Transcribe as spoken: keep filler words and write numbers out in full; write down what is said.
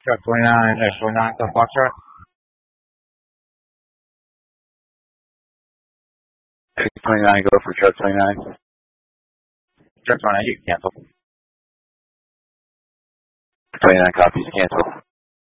Truck twenty-nine, there's twenty-nine, the box truck. twenty-nine, go for truck twenty-nine. Truck twenty-nine, you can cancel. twenty-nine copies, cancel.